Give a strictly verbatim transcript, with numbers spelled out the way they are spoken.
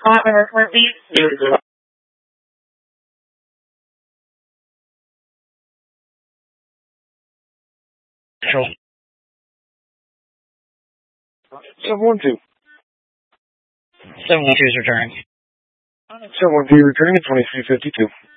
seven one two. seven one two is returning. seven one two returning at twenty-three fifty-two.